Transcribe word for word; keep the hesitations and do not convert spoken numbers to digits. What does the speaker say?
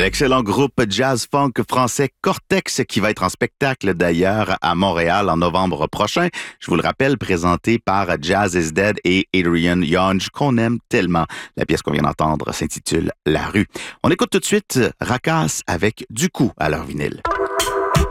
l'excellent groupe jazz-funk français Cortex qui va être en spectacle d'ailleurs à Montréal en novembre prochain. Je vous le rappelle, présenté par Jazz is Dead et Adrian Young qu'on aime tellement. La pièce qu'on vient d'entendre s'intitule La rue. On écoute tout de suite Racasse avec Du coup à leur vinyle.